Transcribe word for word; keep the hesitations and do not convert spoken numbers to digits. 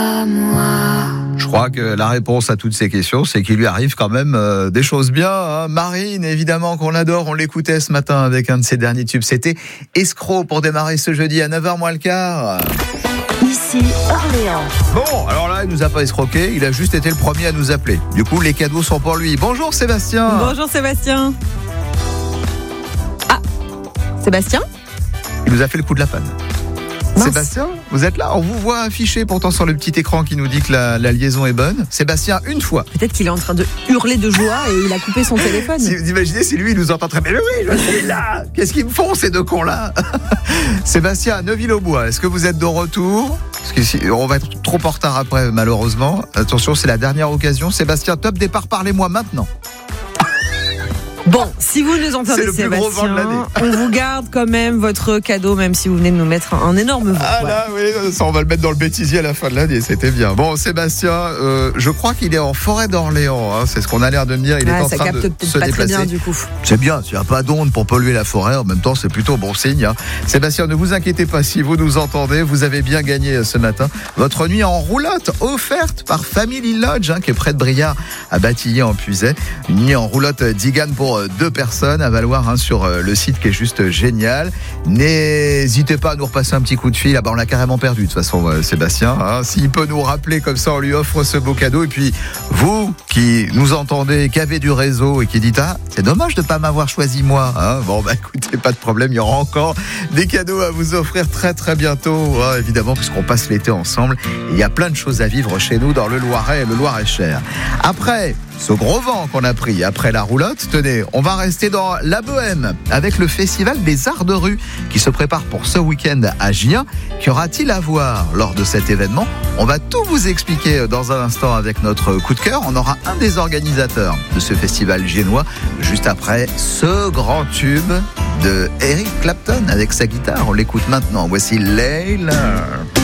Je crois que la réponse à toutes ces questions, c'est qu'il lui arrive quand même euh, des choses bien. Hein. Marine, évidemment, qu'on adore, on l'écoutait ce matin avec un de ses derniers tubes. C'était Escroc pour démarrer ce jeudi à neuf heures moins le quart. Ici Orléans. Bon, alors là, il nous a pas escroqué, il a juste été le premier à nous appeler. Du coup, les cadeaux sont pour lui. Bonjour Sébastien. Bonjour Sébastien. Ah, Sébastien ? Il nous a fait le coup de la panne. Mince. Sébastien, vous êtes là? On vous voit affiché pourtant sur le petit écran qui nous dit que la, la liaison est bonne. Sébastien, une fois. Peut-être qu'il est en train de hurler de joie et il a coupé son téléphone. Si vous imaginez si lui il nous entend très bien. Mais oui, je suis là. Qu'est-ce qu'ils me font ces deux cons-là? Sébastien, à Neuville-aux-Bois, est-ce que vous êtes de retour? Parce que si, on va être trop en retard après, malheureusement. Attention, c'est la dernière occasion. Sébastien, top départ, parlez-moi maintenant. Bon, si vous nous entendez, C'est le plus gros vent de l'année. on vous garde quand même votre cadeau, même si vous venez de nous mettre un énorme vent. Ah là, oui, ça on va le mettre dans le bêtisier à la fin de l'année, c'était bien. Bon, Sébastien, euh, je crois qu'il est en forêt d'Orléans, hein, c'est ce qu'on a l'air de me dire. Il Ah, est en ça train capte de peut-être se pas déplacer. très bien du coup. C'est bien, s'il n'y a pas d'onde pour polluer la forêt, en même temps c'est plutôt bon signe. Hein. Sébastien, ne vous inquiétez pas si vous nous entendez, vous avez bien gagné ce matin votre nuit en roulotte offerte par Family Lodge, hein, qui est près de Briard à Batilly en Puisaye. Une nuit en roulotte d'Igane pour deux personnes à valoir hein, sur le site qui est juste génial. N'hésitez pas à nous repasser un petit coup de fil. Ah bah on l'a carrément perdu de toute façon euh, Sébastien. Hein. S'il peut nous rappeler comme ça, on lui offre ce beau cadeau. Et puis vous qui nous entendez, qui avez du réseau et qui dites ah c'est dommage de pas m'avoir choisi moi. Hein. Bon bah écoutez, pas de problème, il y aura encore des cadeaux à vous offrir très très bientôt. Hein, évidemment puisqu'on passe l'été ensemble. Et il y a plein de choses à vivre chez nous dans le Loiret et le Loir-et-Cher. Après ce gros vent qu'on a pris après la roulotte, tenez, on va rester dans la Bohème avec le Festival des Arts de Rue qui se prépare pour ce week-end à Gien. Qu'y aura-t-il à voir lors de cet événement? On va tout vous expliquer dans un instant avec notre coup de cœur. On aura un des organisateurs de ce festival génois juste après ce grand tube de Eric Clapton avec sa guitare. On l'écoute maintenant. Voici Layla.